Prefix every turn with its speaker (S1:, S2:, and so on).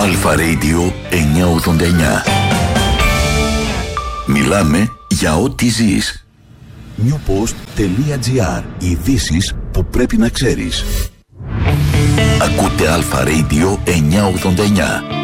S1: Αλφα Radio 989. Μιλάμε για ό,τι ζεις. newpost.gr. Ειδήσεις που πρέπει να ξέρεις. Ακούτε Αλφα Radio 989.